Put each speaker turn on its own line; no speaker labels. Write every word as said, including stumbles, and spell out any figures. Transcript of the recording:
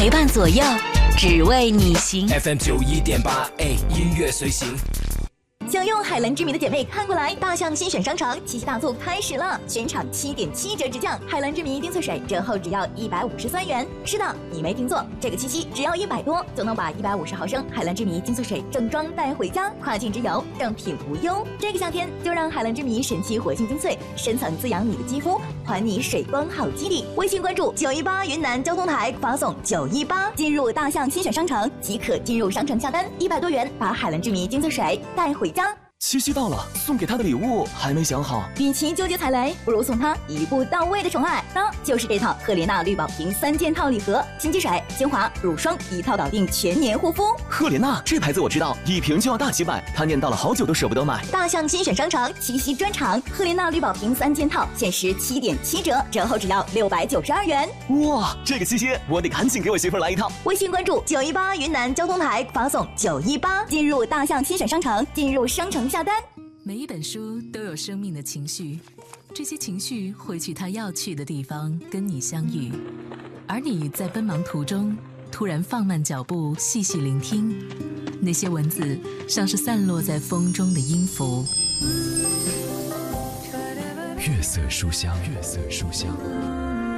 陪伴左右，只为你行。
F M 九一点八，哎，音乐随行。
享用海蓝之谜的姐妹看过来，大象新选商城七夕大促开始了，全场七点七折直降，海蓝之谜丁萃水折后只要一百五十三元。是的，你没听错，这个七夕只要一百多就能把一百五十毫升海蓝之谜精粹水正装带回家，跨境之游正品无忧。这个夏天就让海蓝之谜神奇活性精粹深层滋养你的肌肤，还你水光好肌理。微信关注九一八云南交通台，发送九一八进入大象新选商城即可进入商城下单，一百多元把海蓝之谜精粹水带回家。
七夕到了，送给他的礼物还没想好。
与其纠结踩雷，不如送他一步到位的宠爱。那就是这套赫莲娜绿宝瓶三件套礼盒，新机水、精华、乳霜一套搞定全年护肤。
赫莲娜这牌子我知道，一瓶就要大几百，他念叨了好久都舍不得买。
大象新选商城七夕专场，赫莲娜绿宝瓶三件套限时七点七折，折后只要六百九十二元。
哇，这个七夕我得赶紧给我媳妇来一套。
微信关注九一八云南交通台，发送九一八进入大象新选商城，进入商城下单。
每一本书都有生命的情绪，这些情绪会去它要去的地方跟你相遇，而你在奔忙途中突然放慢脚步，细细聆听，那些文字像是散落在风中的音符。
月色书香，月色书香。